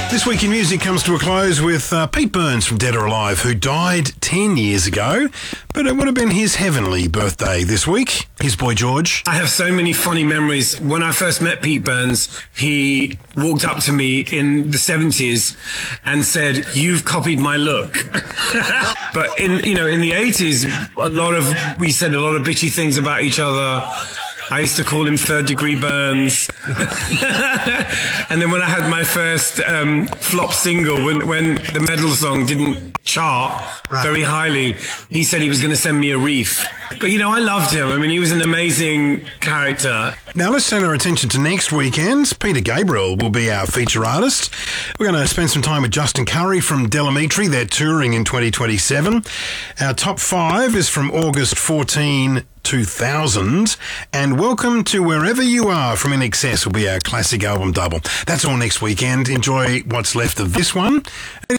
This week in music comes to a close with Pete Burns from Dead or Alive, who died 10 years ago, but it would have been his heavenly birthday this week. His boy George. I have so many funny memories. When I first met Pete Burns, he walked up to me in the 70s and said, "You've copied my look." But in the 80s, we said a lot of bitchy things about each other. I used to call him Third Degree Burns. And then when I had my first flop single, when the Medal song didn't chart very highly, he said he was going to send me a wreath. But, I loved him. I mean, he was an amazing character. Now let's turn our attention to next weekend. Peter Gabriel will be our feature artist. We're going to spend some time with Justin Curry from Delamitri. They're touring in 2027. Our top 5 is from August 14, 2000, and Welcome to Wherever You Are from INXS will be our classic album double. That's all next weekend. Enjoy what's left of this one.